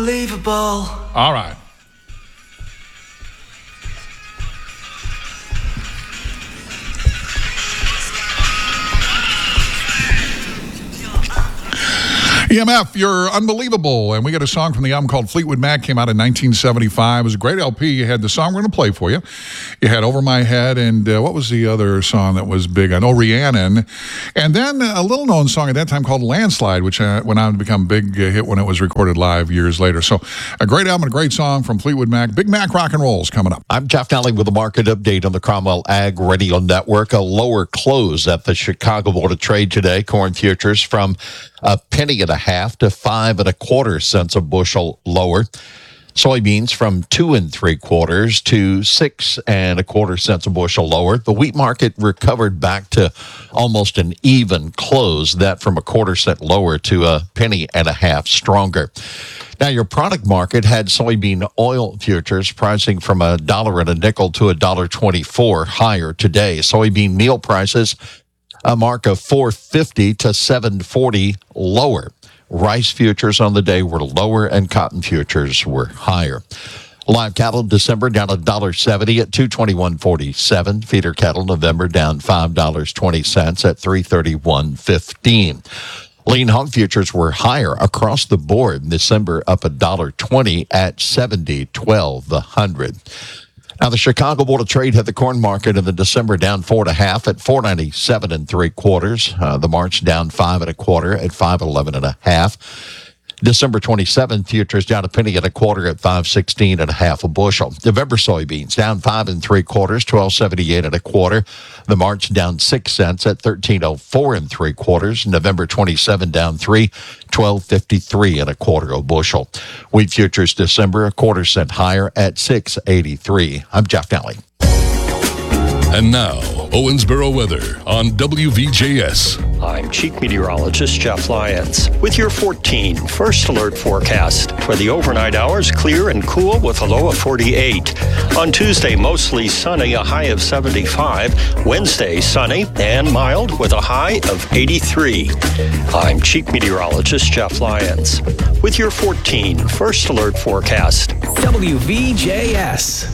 unbelievable. All right. EMF, you're unbelievable. And we got a song from the album called Fleetwood Mac, came out in 1975. It was a great LP. You had the song we're going to play for you. You had Over My Head, and what was the other song that was big? I know Rhiannon. And then a little-known song at that time called Landslide, which went on to become a big hit when it was recorded live years later. So a great album, a great song from Fleetwood Mac. Big Mac rock and roll's coming up. I'm Jeff Nally with a market update on the Cromwell Ag Radio Network. A lower close at the Chicago Board of Trade today. Corn futures from $0.015 to 5 1/4 cents a bushel lower. Soybeans from 2 3/4 to 6 1/4 cents a bushel lower. The wheat market recovered back to almost an even close, that from 1/4 cent lower to $0.015 stronger. Now, your product market had soybean oil futures pricing from $1.05 to $1.24 higher today. Soybean meal prices a mark of $4.50 to $7.40 lower. Rice futures on the day were lower and cotton futures were higher. Live cattle December down $1.70 at $221.47. Feeder cattle November down $5.20 at $331.15. Lean hog futures were higher across the board. December up $1.20 at $70.12 the hundred. Now, the Chicago Board of Trade had the corn market in the December down 4 1/2 at $4.97 3/4. The March down 5 1/4 at $5.11 1/2. December 27 futures down $0.01 1/4 at $5.16 1/2 a bushel. November soybeans down 5 3/4, $12.78 1/4. The March down 6 cents at $13.04 3/4. November 27 down 3, $12.53 1/4 a bushel. Wheat futures December 1/4 cent higher at $6.83. I'm Jeff Nally. And now, Owensboro weather on WVJS. I'm Chief Meteorologist Jeff Lyons with your 14 First Alert forecast. For the overnight hours, clear and cool with a low of 48. On Tuesday, mostly sunny, a high of 75. Wednesday, sunny and mild with a high of 83. I'm Chief Meteorologist Jeff Lyons with your 14 First Alert forecast. WVJS.